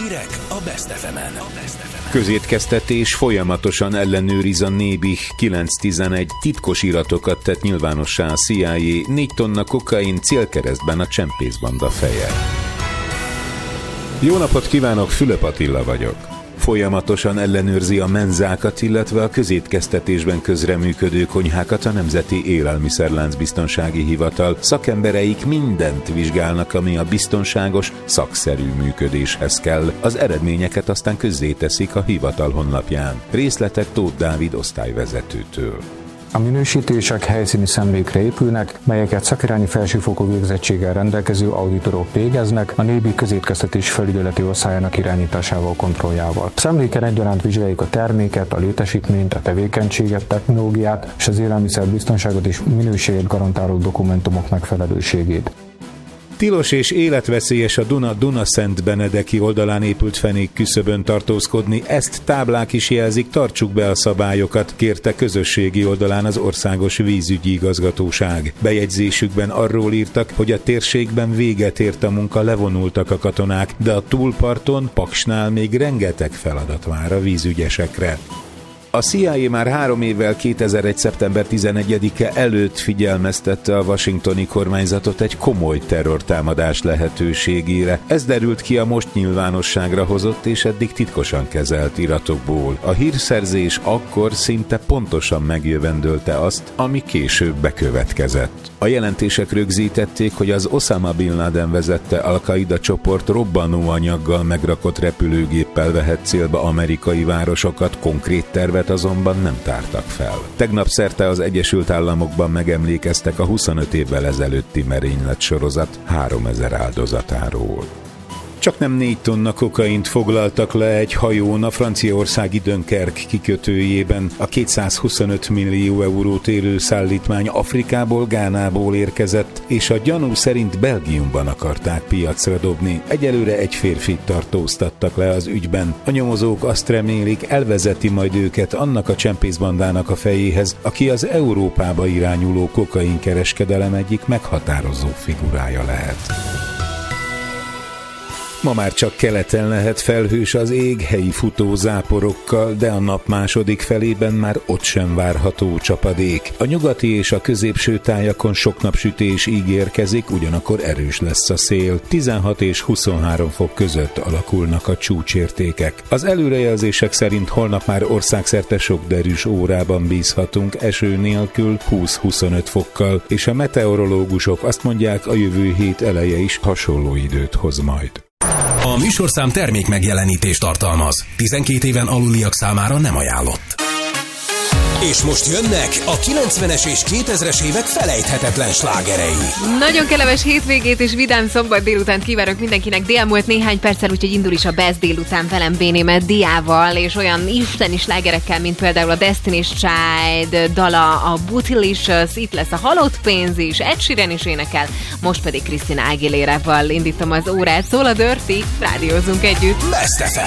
Hírek a Best FM-en. Közétkeztetés folyamatosan ellenőriz a Nébih 911, titkos iratokat tett nyilvánossá a CIA, 4 tonna kokain célkeresztben a csempészbanda feje. Jó napot kívánok, Fülöp Attila vagyok. Folyamatosan ellenőrzi a menzákat, illetve a közétkeztetésben közreműködő konyhákat a Nemzeti Élelmiszerláncbiztonsági Hivatal. Szakembereik mindent vizsgálnak, ami a biztonságos, szakszerű működéshez kell. Az eredményeket aztán közzéteszik a hivatal honlapján. Részletek Tóth Dávid osztályvezetőtől. A minősítések helyszíni szemlékre épülnek, melyeket szakirányi felsőfokú végzettséggel rendelkező auditorok végeznek a Nébih közétkeztetés felügyeleti osztályának irányításával, kontrolljával. A szemléken egyaránt vizsgáljuk a terméket, a létesítményt, a tevékenységet, technológiát és az élelmiszerbiztonságot és minőséget garantáló dokumentumok megfelelőségét. Tilos és életveszélyes a Duna-Dunaszentbenedeki oldalán épült fenék küszöbön tartózkodni, ezt táblák is jelzik, tartsuk be a szabályokat, kérte közösségi oldalán az Országos Vízügyi Igazgatóság. Bejegyzésükben arról írtak, hogy a térségben véget ért a munka, levonultak a katonák, de a túlparton, Paksnál még rengeteg feladat vár a vízügyesekre. A CIA már 3 évvel 2001. szeptember 11-e előtt figyelmeztette a washingtoni kormányzatot egy komoly terrortámadás lehetőségére. Ez derült ki a most nyilvánosságra hozott és eddig titkosan kezelt iratokból. A hírszerzés akkor szinte pontosan megjövendölte azt, ami később bekövetkezett. A jelentések rögzítették, hogy az Osama Bin Laden vezette Al-Qaida csoport robbanóanyaggal megrakott repülőgéppel vehet célba amerikai városokat, konkrét tervet azonban nem tártak fel. Tegnap szerte az Egyesült Államokban megemlékeztek a 25 évvel ezelőtti merénylet sorozat 3000 áldozatáról. Csak nem 4 tonna kokaint foglaltak le egy hajón a franciaországi Dunkerque kikötőjében. A 225 millió eurót érő szállítmány Afrikából, Gánából érkezett, és a gyanú szerint Belgiumban akarták piacra dobni. Egyelőre egy férfit tartóztattak le az ügyben. A nyomozók azt remélik, elvezeti majd őket annak a csempészbandának a fejéhez, aki az Európába irányuló kokainkereskedelem egyik meghatározó figurája lehet. Ma már csak keleten lehet felhős az ég helyi futózáporokkal, de a nap második felében már ott sem várható csapadék. A nyugati és a középső tájakon sok napsütés ígérkezik, ugyanakkor erős lesz a szél. 16 és 23 fok között alakulnak a csúcsértékek. Az előrejelzések szerint holnap már országszerte sok derűs órában bízhatunk, eső nélkül 20-25 fokkal, és a meteorológusok azt mondják, a jövő hét eleje is hasonló időt hoz majd. A műsorszám termék megjelenítést tartalmaz. 12 éven aluliak számára nem ajánlott. És most jönnek a 90-es és 2000-es évek felejthetetlen slágerei. Nagyon kellemes hétvégét és vidám szombat délutánt kívánok mindenkinek. Dél múlt néhány perccel, úgyhogy indul is a Best délután velem Bénémet Diával, és olyan isteni slágerekkel, mint például a Destiny's Child dala, a Bootylicious, itt lesz a Halott pénz is, Ed Sheeran is énekel, most pedig Christina Aguilera-val indítom az órát, szól a Dirty, rádiózunk együtt. Best FM.